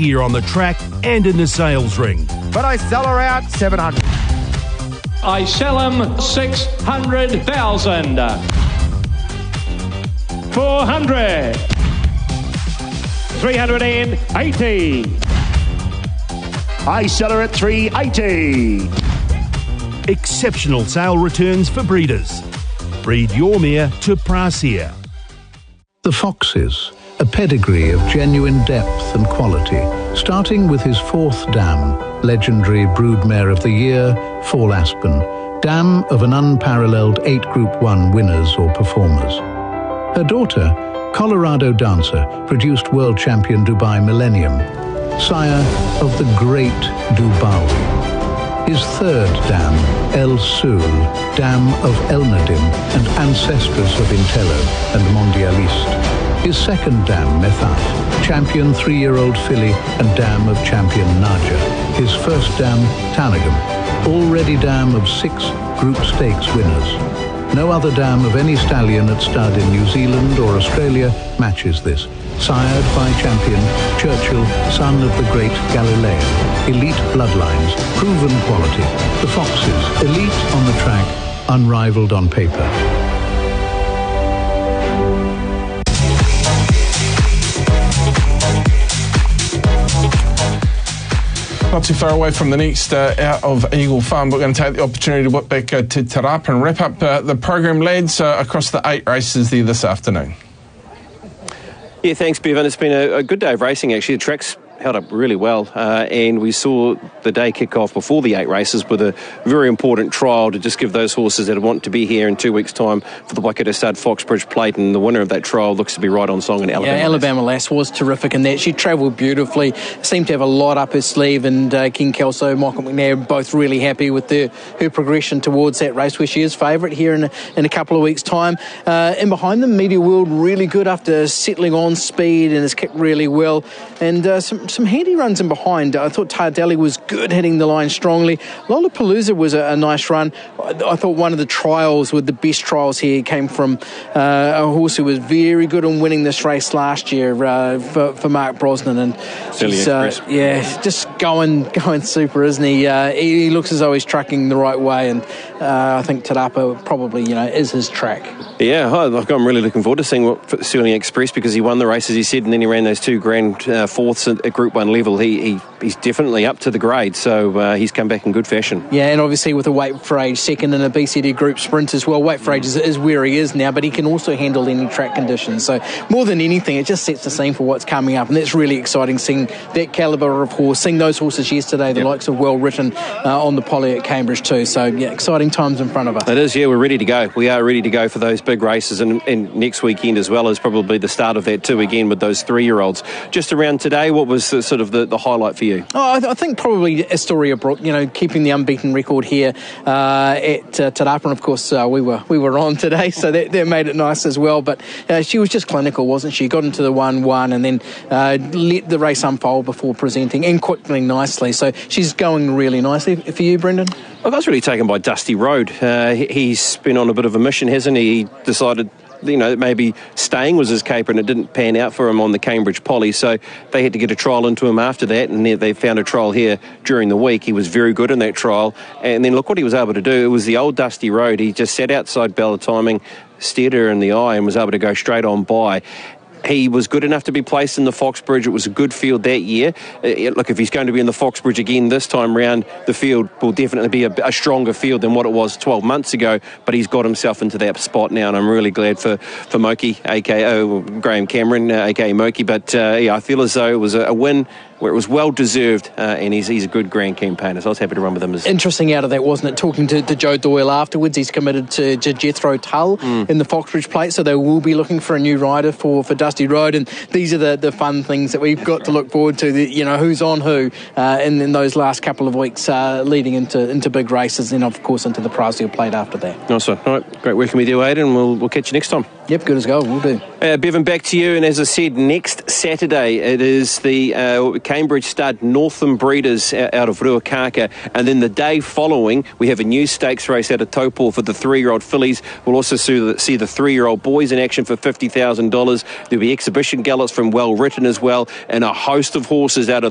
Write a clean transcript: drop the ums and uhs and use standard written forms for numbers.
here on the track and in the sales ring. But I sell her out 700. I sell him 600,000. 400. 380. I sell her at 380. Exceptional sale returns for breeders. Breed your mare to Prasia. The Foxes, a pedigree of genuine depth and quality, starting with his fourth dam, legendary broodmare of the year, Fall Aspen, dam of an unparalleled 8 Group 1 winners or performers. Her daughter, Colorado Dancer, produced world champion Dubai Millennium, sire of the great Dubawi. His third dam, El Sul, dam of El Nadim and ancestors of Intello and Mondialiste. His second dam, Methaf, champion 3-year-old filly and dam of champion Naja. His first dam, Tanagum, already dam of 6 Group Stakes winners. No other dam of any stallion at stud in New Zealand or Australia matches this. Sired by champion Churchill, son of the great Galileo. Elite bloodlines, proven quality. The Foxes, elite on the track, unrivaled on paper. Not too far away from the next out of Eagle Farm. We're going to take the opportunity to whip back to Te Rapa and wrap up the program, lads, across the 8 races there this afternoon. Yeah, thanks, Bevan. It's been a good day of racing, actually. The track's held up really well, and we saw the day kick off before the 8 races with a very important trial to just give those horses that want to be here in 2 weeks' time for the Waikato Stud Foxbridge Plate, and the winner of that trial looks to be right on song in Alabama. Yeah, Alabama Lass was terrific in that. She travelled beautifully, seemed to have a lot up her sleeve, and King Kelso, Michael McNair, both really happy with her progression towards that race where she is favourite here in a couple of weeks' time. And behind them, Media World really good after settling on speed and has kicked really well, and some handy runs in behind. I thought Tardelli was good, hitting the line strongly. Lollapalooza was a nice run. I thought one of the trials with the best trials here came from a horse who was very good on winning this race last year for Mark Brosnan, and he's, just going super, isn't he? He looks as though he's tracking the right way, and I think Te Rapa probably is his track. Yeah, I'm really looking forward to seeing what Sterling Express, because he won the race, as he said, and then he ran those 2 grand fourths at Group 1 level. He's definitely up to the grade, so he's come back in good fashion. Yeah, and obviously with a Wait for Age second in a BCD Group Sprint as well. Wait for Age is where he is now, but he can also handle any track conditions. So more than anything, it just sets the scene for what's coming up, and that's really exciting, seeing that calibre of horse, seeing those horses yesterday, the likes of Well Written on the Poly at Cambridge too. So yeah, exciting times in front of us. It is, yeah, we're ready to go. We are ready to go for those big races, and next weekend as well is probably the start of that too, again with those 3-year-olds. Just around today, what was the highlight for you? Oh, I think probably Astoria Brook, keeping the unbeaten record here at Te Rapa, and of course we were on today, so that made it nice as well. But she was just clinical, wasn't she? Got into the 1-1 and then let the race unfold before presenting, and quickly nicely. So she's going really nicely. For you, Brendan? Look, I was really taken by Dusty Road. He's been on a bit of a mission, hasn't he? He decided that maybe staying was his caper, and it didn't pan out for him on the Cambridge Poly, so they had to get a trial into him after that, and they found a trial here during the week. He was very good in that trial, and then look what he was able to do. It was the old Dusty Road. He just sat outside Bella Timing, stared her in the eye, and was able to go straight on by. He was good enough to be placed in the Foxbridge. It was a good field that year. Look, if he's going to be in the Foxbridge again this time round, the field will definitely be a stronger field than what it was 12 months ago, but he's got himself into that spot now, and I'm really glad for Moki, a.k.a. Graham Cameron, a.k.a. Moki. But I feel as though it was a win where it was well-deserved, and he's a good grand campaigner, so I was happy to run with him. Interesting out of that, wasn't it? Talking to Joe Doyle afterwards, he's committed to Jethro Tull in the Foxbridge Plate, so they will be looking for a new rider for Dusty Road, and these are the fun things that we've got to look forward to, who's on who in those last couple of weeks leading into big races, and of course into the Prasia Plate after that. Nice one. All right, great working with you, Aidan. We'll catch you next time. Yep, good as gold, we'll do. Bevan, back to you, and as I said, next Saturday it is the Cambridge Stud Northern Breeders out of Ruakaka, and then the day following we have a new stakes race out of Taupo for the 3-year-old fillies. We'll also see the 3-year-old boys in action for $50,000. There'll be exhibition gallops from Well Written as well, and a host of horses out of